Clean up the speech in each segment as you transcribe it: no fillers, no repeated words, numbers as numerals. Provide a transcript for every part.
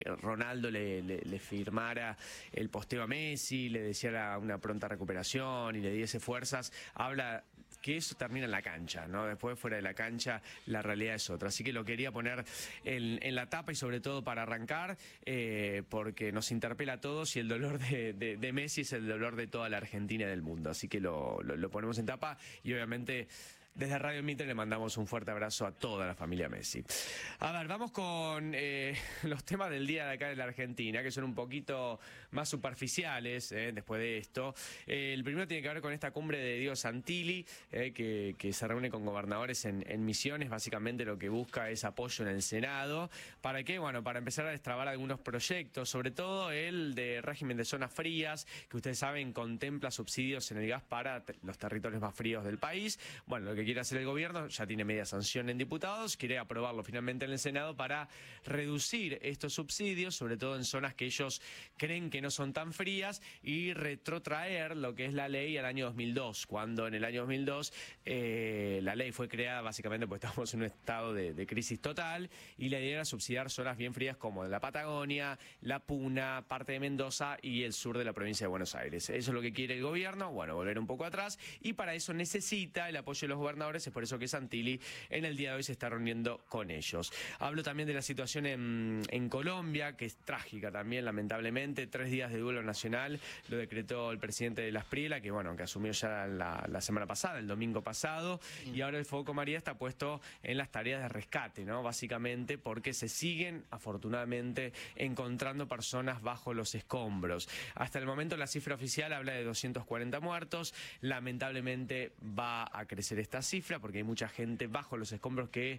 Ronaldo le firmara el posteo a Messi, le deseara una pronta recuperación y le diese fuerzas, habla que eso termina en la cancha, ¿no? Después, fuera de la cancha, la realidad es otra. Así que lo quería poner en la tapa y sobre todo para arrancar, porque nos interpela a todos y el dolor de Messi es el dolor de toda la Argentina y del mundo. Así que lo ponemos en tapa y obviamente desde Radio Mitre le mandamos un fuerte abrazo a toda la familia Messi. A ver, vamos con los temas del día de acá de la Argentina, que son un poquito más superficiales después de esto. El primero tiene que ver con esta cumbre de Diego Santilli, que se reúne con gobernadores en Misiones. Básicamente lo que busca es apoyo en el Senado. ¿Para qué? Bueno, para empezar a destrabar algunos proyectos, sobre todo el de régimen de zonas frías, que ustedes saben contempla subsidios en el gas para los territorios más fríos del país. Bueno, lo que quiere hacer el gobierno, ya tiene media sanción en diputados, quiere aprobarlo finalmente en el Senado para reducir estos subsidios, sobre todo en zonas que ellos creen que no son tan frías, y retrotraer lo que es la ley al año 2002, cuando en el año 2002 la ley fue creada básicamente porque estábamos en un estado de crisis total, y la idea era subsidiar zonas bien frías como la Patagonia, la Puna, parte de Mendoza y el sur de la provincia de Buenos Aires. Eso es lo que quiere el gobierno, bueno, volver un poco atrás, y para eso necesita el apoyo de los gobernadores. Es por eso que Santilli en el día de hoy se está reuniendo con ellos. Hablo también de la situación en Colombia, que es trágica también, lamentablemente. 3 días de duelo nacional, lo decretó el presidente de la Espriela, que bueno, que asumió ya la semana pasada, el domingo pasado, y ahora el foco, María, está puesto en las tareas de rescate, ¿no? Básicamente porque se siguen, afortunadamente, encontrando personas bajo los escombros. Hasta el momento la cifra oficial habla de 240 muertos, lamentablemente va a crecer esta cifra porque hay mucha gente bajo los escombros que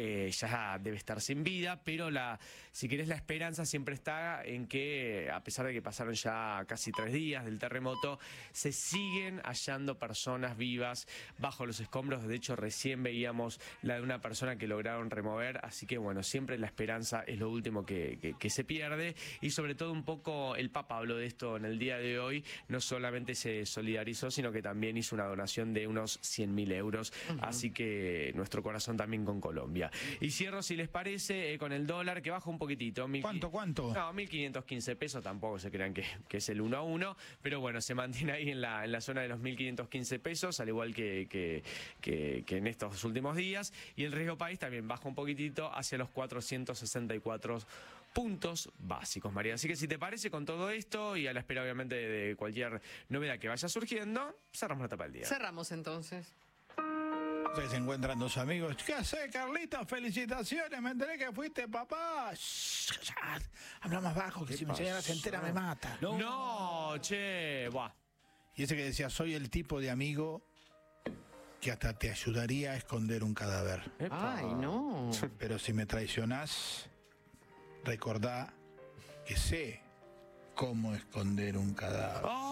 ya debe estar sin vida, pero si querés, la esperanza siempre está en que, a pesar de que pasaron ya casi 3 días del terremoto, se siguen hallando personas vivas bajo los escombros. De hecho, recién veíamos la de una persona que lograron remover, así que bueno, siempre la esperanza es lo último que se pierde, y sobre todo un poco el Papa habló de esto en el día de hoy, no solamente se solidarizó, sino que también hizo una donación de unos 100.000 euros. Así que nuestro corazón también con Colombia. Y cierro, si les parece, con el dólar, que baja un poquitito. ¿Cuánto? No, 1.515 pesos, tampoco se crean que es el 1 a 1, pero bueno, se mantiene ahí en la zona de los 1.515 pesos, al igual que en estos últimos días. Y el riesgo país también baja un poquitito hacia los 464 puntos básicos, María. Así que si te parece, con todo esto y a la espera obviamente de cualquier novedad que vaya surgiendo, cerramos la tapa del día. Cerramos entonces. Se encuentran dos amigos. ¿Qué haces, Carlita? Felicitaciones, me enteré que fuiste papá. Shh, habla más bajo, que si mi señora se entera me mata. No, che, buah. Y ese que decía, soy el tipo de amigo que hasta te ayudaría a esconder un cadáver. Ay, no. Pero si me traicionás, recordá que sé cómo esconder un cadáver.